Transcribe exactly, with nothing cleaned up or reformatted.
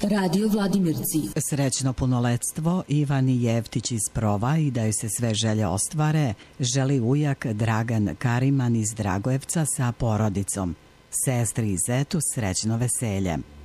Radio Vladimirci. Srećno punoletstvo Ivani Jevtić iz Prova i da joj se sve želje ostvare, želi ujak Dragan Kariman iz Dragojevca sa porodicom. Sestri i zetu srećno veselje.